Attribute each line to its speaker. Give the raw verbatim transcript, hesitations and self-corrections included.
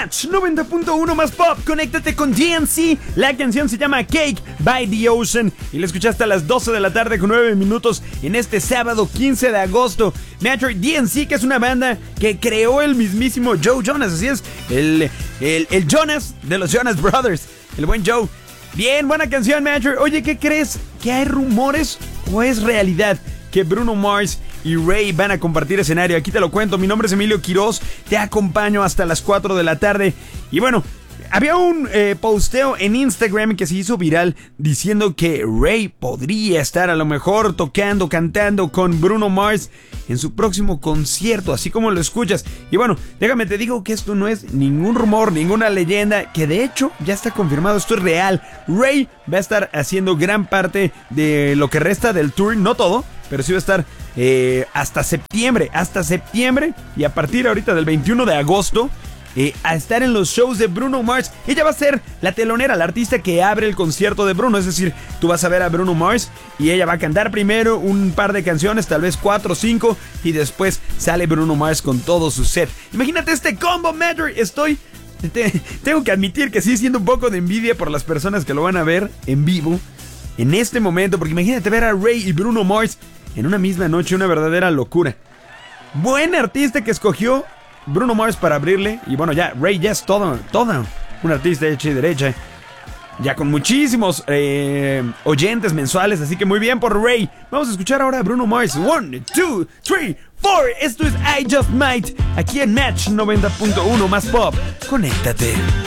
Speaker 1: Match noventa punto uno más pop. Conéctate con D N C. La canción se llama Cake by the Ocean y la escuchaste a las doce de la tarde con nueve minutos en este sábado quince de agosto. Metro D N C, que es una banda que creó el mismísimo Joe Jonas. Así es, el, el, el Jonas de los Jonas Brothers, el buen Joe. Bien, buena canción, Metro. Oye, ¿qué crees? ¿Que hay rumores o es realidad que Bruno Mars y Ray van a compartir escenario? Aquí te lo cuento. Mi nombre es Emilio Quiroz, te acompaño hasta las cuatro de la tarde. Y bueno, había un eh, posteo en Instagram que se hizo viral diciendo que Ray podría estar a lo mejor tocando, cantando con Bruno Mars en su próximo concierto, así como lo escuchas. Y bueno, déjame te digo que esto no es ningún rumor, ninguna leyenda, que de hecho ya está confirmado, esto es real. Ray va a estar haciendo gran parte de lo que resta del tour, no todo, pero sí va a estar eh, hasta septiembre, hasta septiembre, y a partir ahorita del veintiuno de agosto, Eh, a estar en los shows de Bruno Mars. Ella va a ser la telonera, la artista que abre el concierto de Bruno. Es decir, tú vas a ver a Bruno Mars y ella va a cantar primero un par de canciones, tal vez cuatro o cinco, y después sale Bruno Mars con todo su set. Imagínate este combo, Metro. Estoy... Te, tengo que admitir que sí siento un poco de envidia por las personas que lo van a ver en vivo en este momento, porque imagínate ver a Ray y Bruno Mars en una misma noche, una verdadera locura. Buen artista que escogió Bruno Mars para abrirle. Y bueno, ya Ray ya es todo, todo un artista hecha y derecha, ya con muchísimos eh, oyentes mensuales. Así que muy bien por Ray. Vamos a escuchar ahora a Bruno Mars. One, two, three, four. Esto es I Just Might, aquí en Match noventa punto uno más pop. Conéctate.